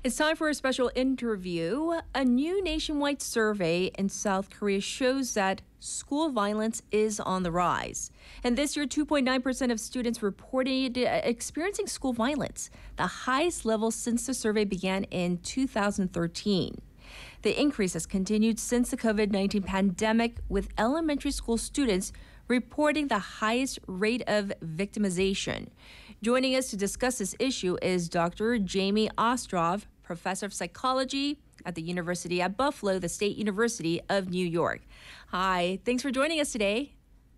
It's time for a special interview. A new nationwide survey in South Korea shows that school violence is on the rise. And this year, 2.9% of students reported experiencing school violence, the highest level since the survey began in 2013. The increase has continued since the COVID-19 pandemic, with elementary school students reporting the highest rate of victimization. Joining us to discuss this issue is Dr. Jamie Ostrov, professor of psychology at the University at Buffalo, the State University of New York. Hi, thanks for joining us today.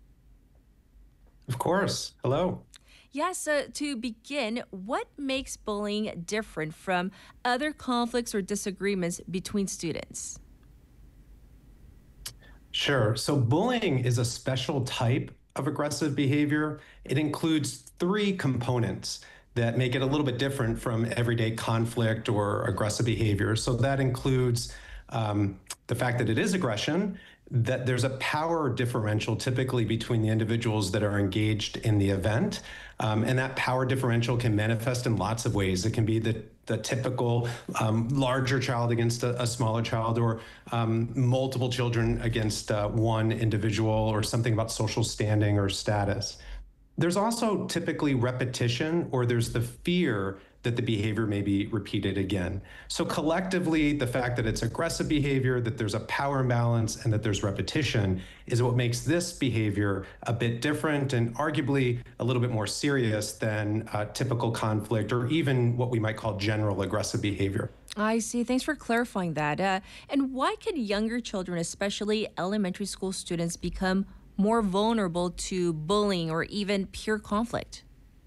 Of course. Hello. Yes, to begin, what makes bullying different from other conflicts or disagreements between students? Sure. So bullying is a special type of aggressive behavior. It includes three components that make it a little bit different from everyday conflict or aggressive behavior. So that includes the fact that it is aggression, that there's a power differential typically between the individuals that are engaged in the event. And that power differential can manifest in lots of ways. It can be the typical larger child against a smaller child, or multiple children against one individual, or something about social standing or status. There's also typically repetition, or there's the fear that the behavior may be repeated again. So collectively, the fact that it's aggressive behavior, that there's a power imbalance, and that there's repetition is what makes this behavior a bit different and arguably a little bit more serious than typical conflict, or even what we might call general aggressive behavior. I see. Thanks for clarifying that. And why could younger children, especially elementary school students, become more vulnerable to bullying or even peer conflict?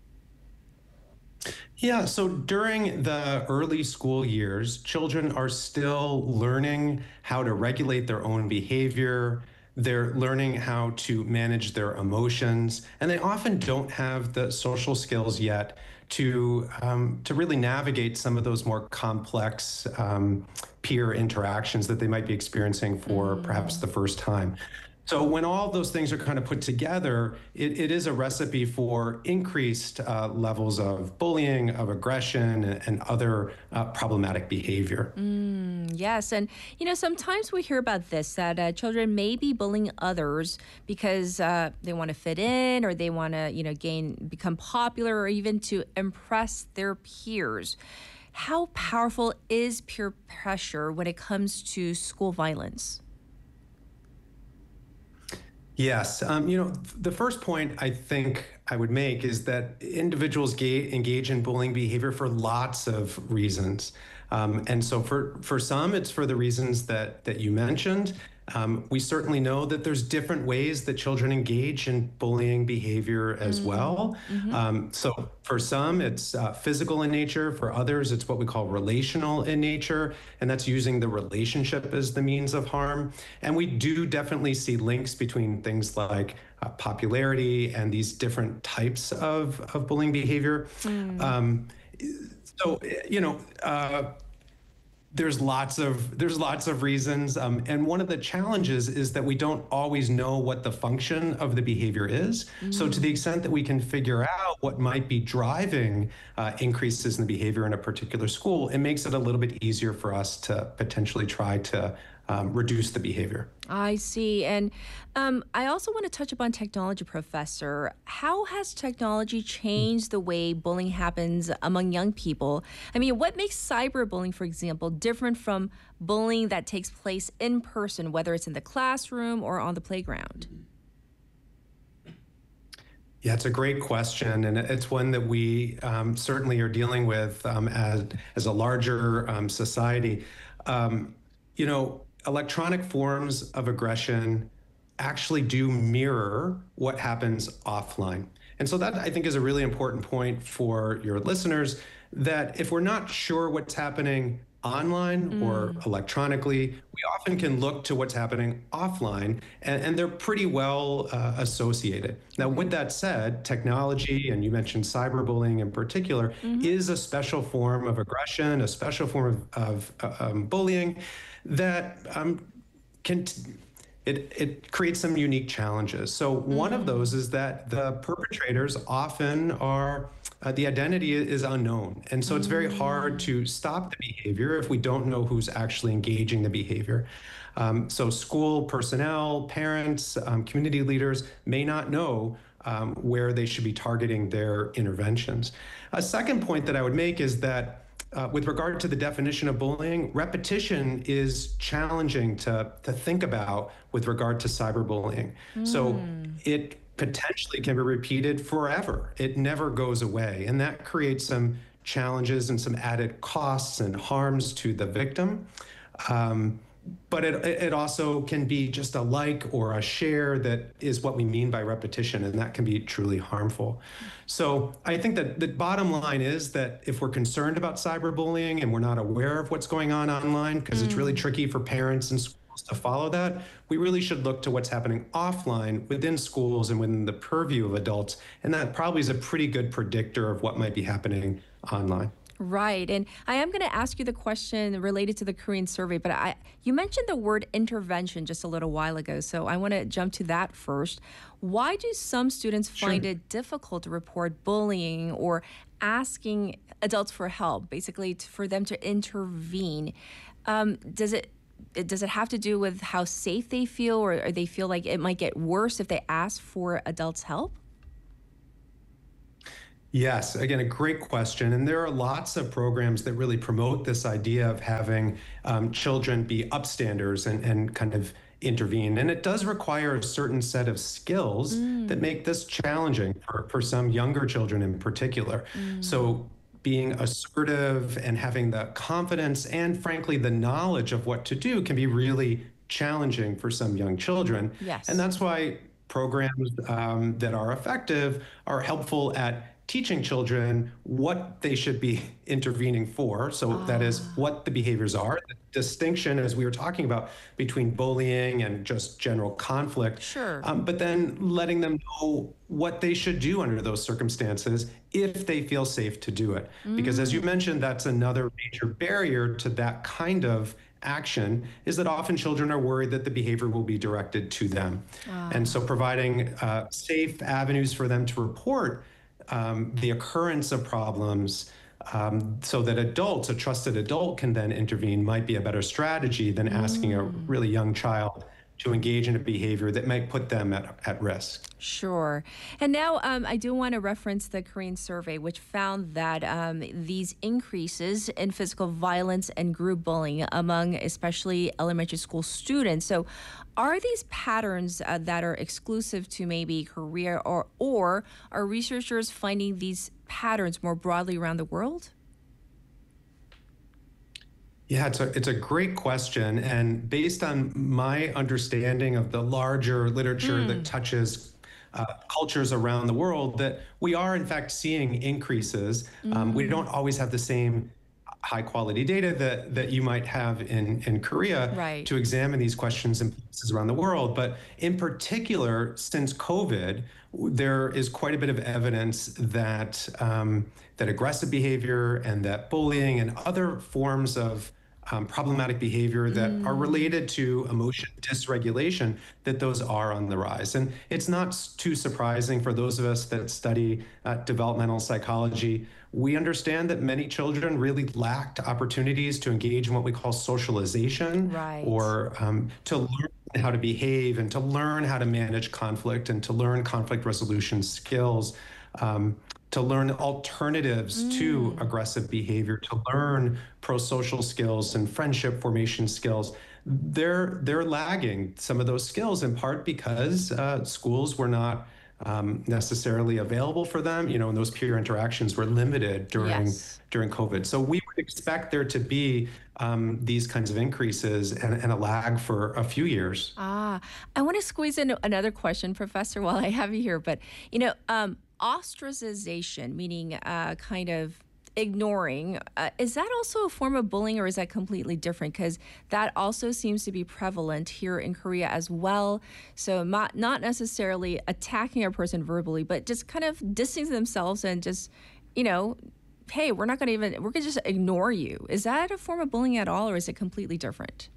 Yeah, so during the early school years, children are still learning how to regulate their own behavior. They're learning how to manage their emotions, and they often don't have the social skills yet to really navigate some of those more complex peer interactions that they might be experiencing for perhaps the first time. So when all those things are kind of put together, it is a recipe for increased levels of bullying, of aggression, and other problematic behavior. Yes, and sometimes we hear about this, that children may be bullying others because they want to fit in, or they want to, become popular, or even to impress their peers. How powerful is peer pressure when it comes to school violence? Yes. The first point I think I would make is that individuals engage in bullying behavior for lots of reasons. And so for some, it's for the reasons that you mentioned. We certainly know that there's different ways that children engage in bullying behavior as well. So for some, it's physical in nature. For others, it's what we call relational in nature, and that's using the relationship as the means of harm. And we do definitely see links between things like popularity and these different types of bullying behavior. So, there's lots of reasons, and one of the challenges is that we don't always know what the function of the behavior is. So to the extent that we can figure out what might be driving increases in the behavior in a particular school, it makes it a little bit easier for us to potentially try to reduce the behavior. I see. And I also want to touch upon technology, Professor. How has technology changed the way bullying happens among young people? I mean, what makes cyberbullying, for example, different from bullying that takes place in person, whether it's in the classroom or on the playground? Yeah, it's a great question, and it's one that we certainly are dealing with as a larger society. Electronic forms of aggression actually do mirror what happens offline. And so that, I think, is a really important point for your listeners, that if we're not sure what's happening online or electronically, we often can look to what's happening offline, and they're pretty well associated. Now, with that said, technology, and you mentioned cyberbullying in particular, is a special form of aggression, a special form of bullying that it creates some unique challenges. So one of those is that the perpetrators often are the identity is unknown. And so it's very hard to stop the behavior if we don't know who's actually engaging the behavior. So school personnel, parents, community leaders may not know where they should be targeting their interventions. A second point that I would make is that with regard to the definition of bullying, repetition is challenging to think about with regard to cyberbullying. So it potentially can be repeated forever. It never goes away. And that creates some challenges and some added costs and harms to the victim. But it also can be just a like or a share that is what we mean by repetition, and that can be truly harmful. So I think that the bottom line is that if we're concerned about cyberbullying and we're not aware of what's going on online, because it's really tricky for parents and schools to follow that, we really should look to what's happening offline within schools and within the purview of adults. And that probably is a pretty good predictor of what might be happening online. Right. And I am going to ask you the question related to the Korean survey, but you mentioned the word intervention just a little while ago. So I want to jump to that first. Why do some students find it difficult to report bullying or asking adults for help, basically for them to intervene? Does it have to do with how safe they feel, or they feel like it might get worse if they ask for adults' help? Yes, again, a great question. And there are lots of programs that really promote this idea of having children be upstanders and kind of intervene. And it does require a certain set of skills that make this challenging for some younger children in particular. So being assertive and having the confidence and, frankly, the knowledge of what to do can be really challenging for some young children. Yes. And that's why programs that are effective are helpful at teaching children what they should be intervening for. So that is what the behaviors are. The distinction, as we were talking about, between bullying and just general conflict. Sure. But then letting them know what they should do under those circumstances if they feel safe to do it. Because as you mentioned, that's another major barrier to that kind of action, is that often children are worried that the behavior will be directed to them. And so providing safe avenues for them to report the occurrence of problems so that adults, a trusted adult, can then intervene might be a better strategy than asking a really young child to engage in a behavior that might put them at risk. Sure. And now I do want to reference the Korean survey, which found that these increases in physical violence and group bullying among especially elementary school students. So are these patterns that are exclusive to maybe Korea, or are researchers finding these patterns more broadly around the world? Yeah, it's a great question. And based on my understanding of the larger literature that touches cultures around the world, that we are in fact seeing increases. We don't always have the same high quality data that you might have in Korea to examine these questions in places around the world. But in particular, since COVID, there is quite a bit of evidence that that aggressive behavior and that bullying and other forms of problematic behavior that are related to emotion dysregulation, that those are on the rise. And it's not too surprising for those of us that study developmental psychology. We understand that many children really lacked opportunities to engage in what we call socialization, or to learn how to behave and to learn how to manage conflict and to learn conflict resolution skills. To learn alternatives to aggressive behavior, to learn pro-social skills and friendship formation skills. They're lagging some of those skills in part because schools were not necessarily available for them. And those peer interactions were limited during COVID. So we would expect there to be these kinds of increases and a lag for a few years. I want to squeeze in another question, Professor, while I have you here. But, ostracization, meaning kind of ignoring, is that also a form of bullying, or is that completely different? Because that also seems to be prevalent here in Korea as well. So not necessarily attacking a person verbally, but just kind of distancing themselves and just, hey, we're going to just ignore you. Is that a form of bullying at all, or is it completely different?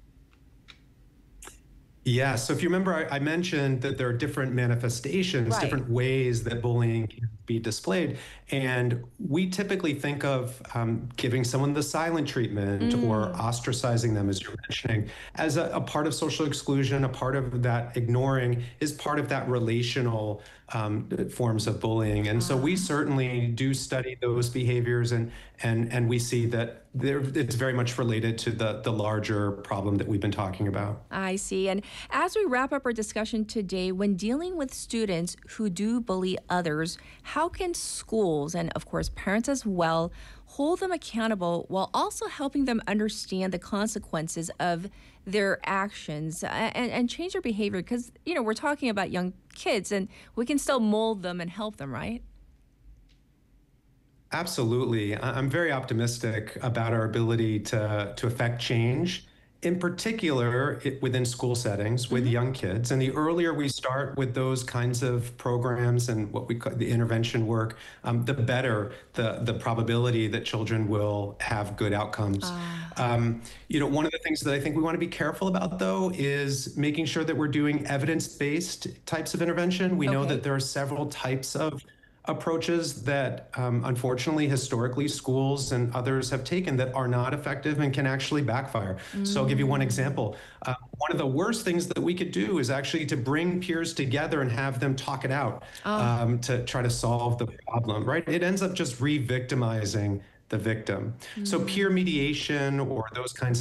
Yeah, so if you remember, I mentioned that there are different manifestations, different ways that bullying can be displayed. And we typically think of giving someone the silent treatment or ostracizing them, as you're mentioning, as a part of social exclusion. A part of that ignoring is part of that relational forms of bullying. And so we certainly do study those behaviors, and we see that it's very much related to the larger problem that we've been talking about. I see. And as we wrap up our discussion today, when dealing with students who do bully others, how can schools and, of course, parents as well hold them accountable while also helping them understand the consequences of their actions and change their behavior? Because, we're talking about young kids and we can still mold them and help them, right? Absolutely. I'm very optimistic about our ability to affect change, in particular within school settings with young kids. And the earlier we start with those kinds of programs and what we call the intervention work, the better the probability that children will have good outcomes. One of the things that I think we want to be careful about, though, is making sure that we're doing evidence-based types of intervention. We know that there are several types of approaches that unfortunately historically schools and others have taken that are not effective and can actually backfire. So I'll give you one example. One of the worst things that we could do is actually to bring peers together and have them talk it out to try to solve the problem, right? It ends up just re-victimizing the victim. So peer mediation or those kinds